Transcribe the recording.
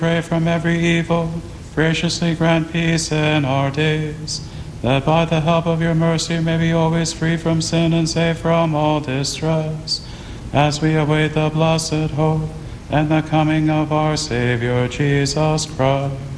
pray from every evil, graciously grant peace in our days, that by the help of your mercy may be always free from sin and safe from all distress, as we await the blessed hope and the coming of our Savior Jesus Christ.